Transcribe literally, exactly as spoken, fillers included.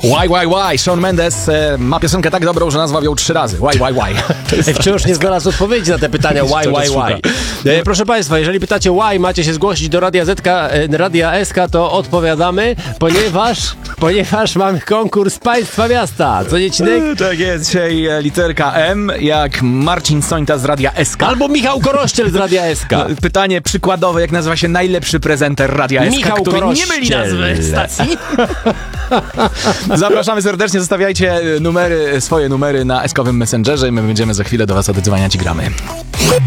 Why, why, why? Shawn Mendes e, ma piosenkę tak dobrą, że nazwał ją trzy razy. Why, why, why? Wciąż nie znalazł odpowiedzi na te pytania why, why, why. E, proszę Państwa, jeżeli pytacie why, macie się zgłosić do Radia Zetka, e, Radia S K, to odpowiadamy, ponieważ, ponieważ mamy konkurs Państwa Miasta. Co nie, Cinek? Tak jest, dzisiaj e, literka M, jak Marcin Sońta z Radia S K. Albo Michał Korościel z Radia S K. Pytanie przykładowe, jak nazywa się najlepszy prezenter Radia S K, Michał który Korościel. nie myli nazwy stacji. Zapraszamy serdecznie, zostawiajcie numery, swoje numery na eskowym Messengerze i my będziemy za chwilę do was oddzwaniać i gramy.